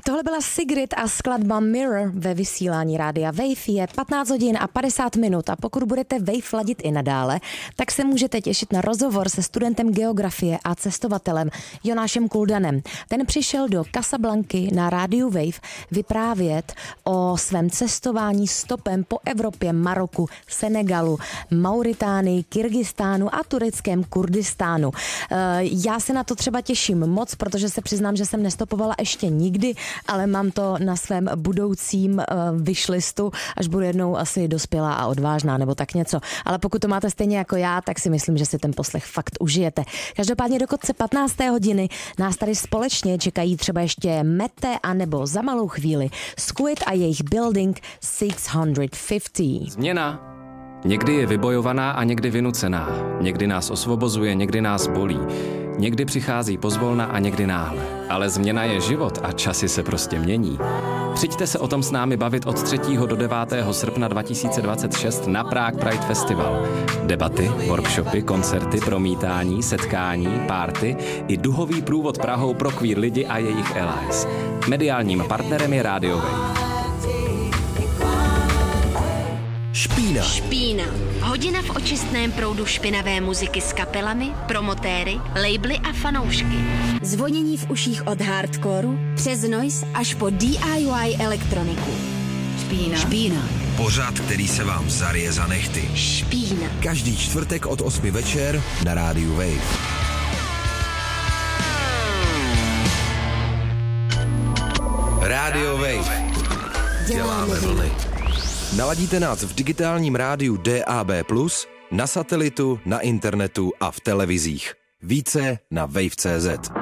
Tohle byla Sigrid a skladba Mirror ve vysílání rádia Wave. Je 15 hodin a 50 minut a pokud budete Wave ladit i nadále, tak se můžete těšit na rozhovor se studentem geografie a cestovatelem Jonášem Kuldanem. Ten přišel do Casablanky na rádiu Wave vyprávět o svém cestování stopem po Evropě, Maroku, Senegalu, Mauritánii, Kyrgyzstánu a tureckém Kurdistánu. Já se na to třeba těším moc, protože se přiznám, že jsem nestopovala ještě nikdy, ale mám to na svém budoucím wishlistu, až budu jednou asi dospělá a odvážná nebo tak něco. Ale pokud to máte stejně jako já, tak si myslím, že si ten poslech fakt užijete. Každopádně do konce 15. hodiny nás tady společně čekají třeba ještě Mete a nebo za malou chvíli Squid a jejich Building 650. Změna někdy je vybojovaná a někdy vynucená. Někdy nás osvobozuje, někdy nás bolí. Někdy přichází pozvolna a někdy náhle. Ale změna je život a časy se prostě mění. Přijďte se o tom s námi bavit od 3. do 9. srpna 2026 na Prague Pride Festival. Debaty, workshopy, koncerty, promítání, setkání, party i duhový průvod Prahou pro queer lidi a jejich allies. Mediálním partnerem je Radio Wave. Špína. Hodina v očistném proudu špinavé muziky s kapelami, promotéry, labely a fanoušky. Zvonění v uších od hardcoreu přes noise až po DIY elektroniku. Špína. Pořad, který se vám zarije za nehty. Špína. Každý čtvrtek od 8 večer na rádiu Wave. Radio Wave. Děláme vlny. Naladíte nás v digitálním rádiu DAB+, na satelitu, na internetu a v televizích. Více na wave.cz.